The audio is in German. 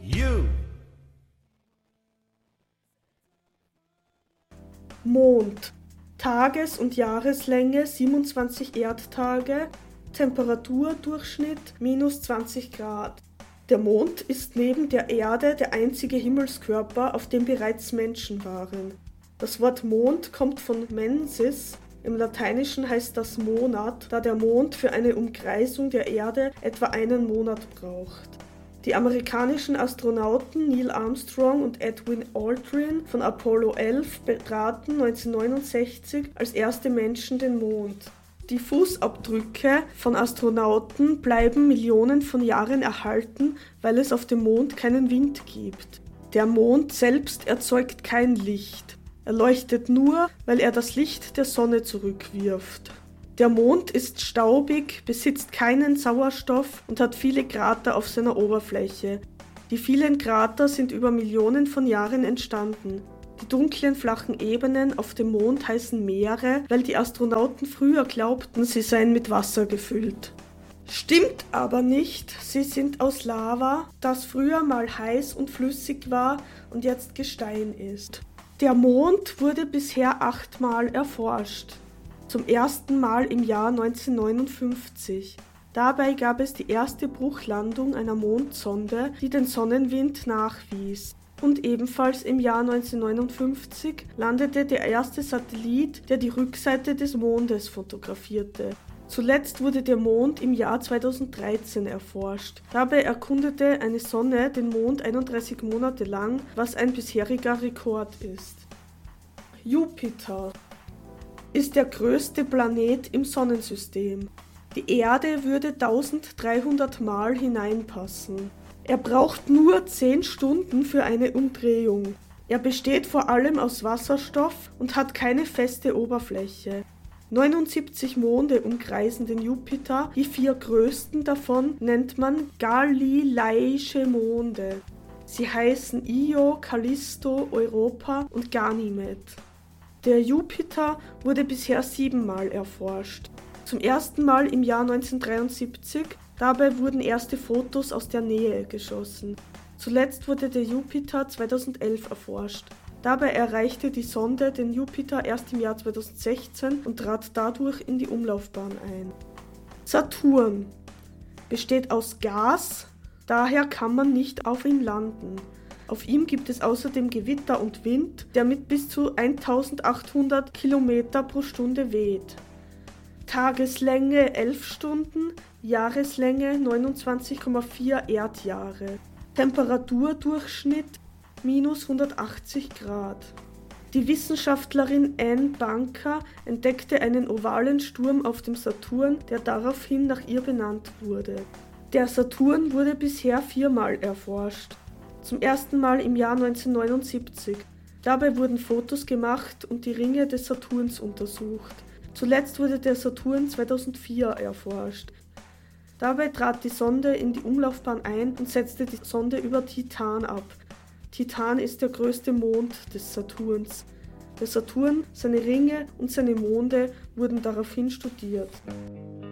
You. Mond. Tages- und Jahreslänge 27 Erdtage, Temperaturdurchschnitt minus 20 Grad. Der Mond ist neben der Erde der einzige Himmelskörper, auf dem bereits Menschen waren. Das Wort Mond kommt von mensis, im Lateinischen heißt das Monat, da der Mond für eine Umkreisung der Erde etwa einen Monat braucht. Die amerikanischen Astronauten Neil Armstrong und Edwin Aldrin von Apollo 11 betraten 1969 als erste Menschen den Mond. Die Fußabdrücke von Astronauten bleiben Millionen von Jahren erhalten, weil es auf dem Mond keinen Wind gibt. Der Mond selbst erzeugt kein Licht. Er leuchtet nur, weil er das Licht der Sonne zurückwirft. Der Mond ist staubig, besitzt keinen Sauerstoff und hat viele Krater auf seiner Oberfläche. Die vielen Krater sind über Millionen von Jahren entstanden. Die dunklen, flachen Ebenen auf dem Mond heißen Meere, weil die Astronauten früher glaubten, sie seien mit Wasser gefüllt. Stimmt aber nicht, sie sind aus Lava, das früher mal heiß und flüssig war und jetzt Gestein ist. Der Mond wurde bisher 8-mal erforscht. Zum ersten Mal im Jahr 1959. Dabei gab es die erste Bruchlandung einer Mondsonde, die den Sonnenwind nachwies. Und ebenfalls im Jahr 1959 landete der erste Satellit, der die Rückseite des Mondes fotografierte. Zuletzt wurde der Mond im Jahr 2013 erforscht. Dabei erkundete eine Sonne den Mond 31 Monate lang, was ein bisheriger Rekord ist. Jupiter ist der größte Planet im Sonnensystem. Die Erde würde 1300 Mal hineinpassen. Er braucht nur 10 Stunden für eine Umdrehung. Er besteht vor allem aus Wasserstoff und hat keine feste Oberfläche. 79 Monde umkreisen den Jupiter, die 4 größten davon nennt man galileische Monde. Sie heißen Io, Callisto, Europa und Ganymed. Der Jupiter wurde bisher 7-mal erforscht. Zum ersten Mal im Jahr 1973, dabei wurden erste Fotos aus der Nähe geschossen. Zuletzt wurde der Jupiter 2011 erforscht. Dabei erreichte die Sonde den Jupiter erst im Jahr 2016 und trat dadurch in die Umlaufbahn ein. Saturn besteht aus Gas, daher kann man nicht auf ihm landen. Auf ihm gibt es außerdem Gewitter und Wind, der mit bis zu 1800 Kilometer pro Stunde weht. Tageslänge 11 Stunden, Jahreslänge 29,4 Erdjahre. Temperaturdurchschnitt minus 180 Grad. Die Wissenschaftlerin Anne Bunker entdeckte einen ovalen Sturm auf dem Saturn, der daraufhin nach ihr benannt wurde. Der Saturn wurde bisher 4-mal erforscht. Zum ersten Mal im Jahr 1979. Dabei wurden Fotos gemacht und die Ringe des Saturns untersucht. Zuletzt wurde der Saturn 2004 erforscht. Dabei trat die Sonde in die Umlaufbahn ein und setzte die Sonde über Titan ab. Titan ist der größte Mond des Saturns. Der Saturn, seine Ringe und seine Monde wurden daraufhin studiert.